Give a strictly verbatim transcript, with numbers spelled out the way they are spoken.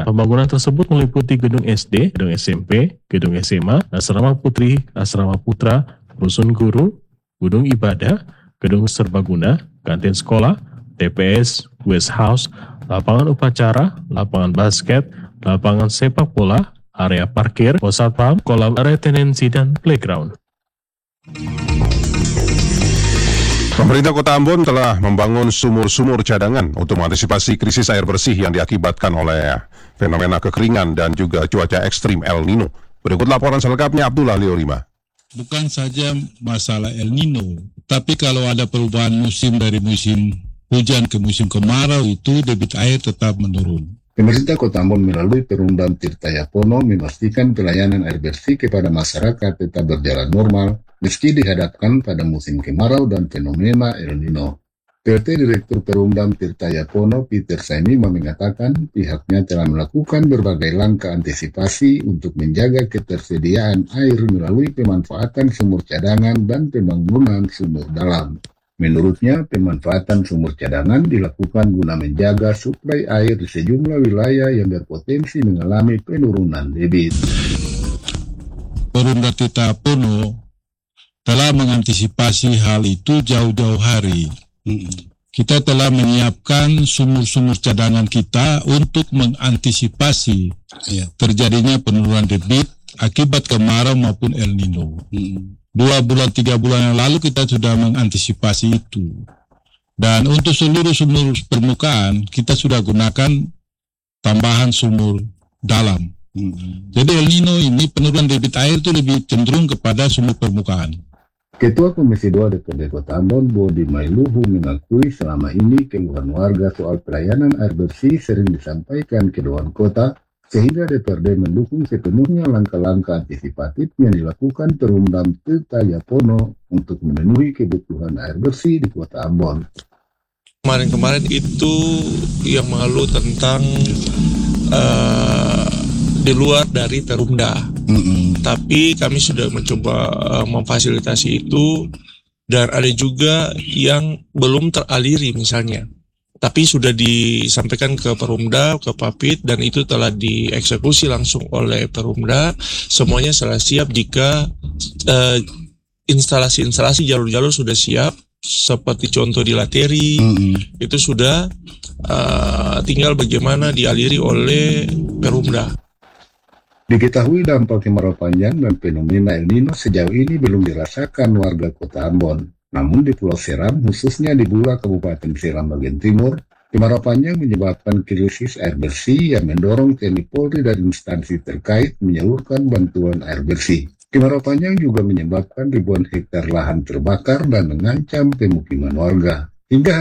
Pembangunan tersebut meliputi gedung S D, gedung S M P, gedung S M A, asrama putri, asrama putra, rusun guru, gedung ibadah, gedung serbaguna, kantin sekolah, T P S, West House, lapangan upacara, lapangan basket, lapangan sepak bola, area parkir, pos satpam, kolam retenensi, dan playground. Pemerintah Kota Ambon telah membangun sumur-sumur cadangan untuk mengantisipasi krisis air bersih yang diakibatkan oleh fenomena kekeringan dan juga cuaca ekstrim El Nino. Berikut laporan selengkapnya Abdullah Leolima. Bukan saja masalah El Nino, tapi kalau ada perubahan musim dari musim hujan ke musim kemarau, itu debit air tetap menurun. Pemerintah Kota Ambon melalui Perumdam Tirta Yapono memastikan pelayanan air bersih kepada masyarakat tetap berjalan normal meski dihadapkan pada musim kemarau dan fenomena El Nino. P L T Direktur Perumdam Tirta Yapono Peter Sainima mengatakan pihaknya telah melakukan berbagai langkah antisipasi untuk menjaga ketersediaan air melalui pemanfaatan sumur cadangan dan pembangunan sumur dalam. Menurutnya, pemanfaatan sumur cadangan dilakukan guna menjaga suplai air di sejumlah wilayah yang berpotensi mengalami penurunan debit. Perumda Tirta Yapono telah mengantisipasi hal itu jauh-jauh hari. Kita telah menyiapkan sumur-sumur cadangan kita untuk mengantisipasi terjadinya penurunan debit akibat kemarau maupun El Nino. Dua bulan, tiga bulan yang lalu kita sudah mengantisipasi itu. Dan untuk seluruh sumur permukaan, kita sudah gunakan tambahan sumur dalam. Hmm. Jadi El Nino ini penurunan debit air itu lebih cenderung kepada sumur permukaan. Ketua Komisi dua D P R D Kota Ambon, Bodi Mailuhu, mengakui selama ini keluhan warga soal pelayanan air bersih sering disampaikan ke Dewan Kota, sehingga D P R D mendukung sepenuhnya langkah-langkah antisipatif yang dilakukan Perumdam Tirta Yapono untuk memenuhi kebutuhan air bersih di Kota Ambon. Kemarin-kemarin itu yang mengeluh tentang uh, di luar dari Perumda, mm-hmm. tapi kami sudah mencoba uh, memfasilitasi itu, dan ada juga yang belum teraliri misalnya. Tapi sudah disampaikan ke Perumda, ke Papit, dan itu telah dieksekusi langsung oleh Perumda. Semuanya telah siap jika uh, instalasi-instalasi jalur-jalur sudah siap, seperti contoh di Lateri, mm-hmm. itu sudah uh, tinggal bagaimana dialiri oleh Perumda. Diketahui dampak kemarau panjang dan fenomena El Nino sejauh ini belum dirasakan warga Kota Ambon. Namun di Pulau Seram, khususnya di Bula Kabupaten Seram bagian timur, kemarau panjang menyebabkan krisis air bersih yang mendorong T N I Polri dan instansi terkait menyalurkan bantuan air bersih. Kemarau panjang juga menyebabkan ribuan hektar lahan terbakar dan mengancam pemukiman warga. Hingga